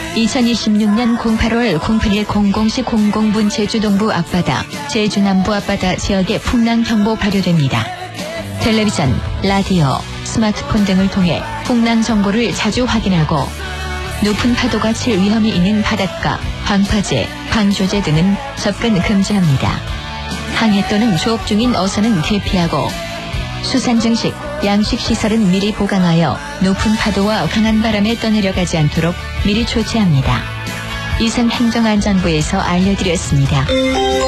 2026년 08월 08일 00시 00분 제주 동부 앞바다, 제주 남부 앞바다 지역에 풍랑경보 발효됩니다. 텔레비전, 라디오, 스마트폰 등을 통해 풍랑 정보를 자주 확인하고 높은 파도가 칠 위험이 있는 바닷가, 방파제, 방조제 등은 접근 금지합니다. 항해 또는 조업 중인 어선은 대피하고 수산 증식, 양식 시설은 미리 보강하여 높은 파도와 강한 바람에 떠내려가지 않도록 미리 조치합니다. 이상 행정안전부에서 알려드렸습니다.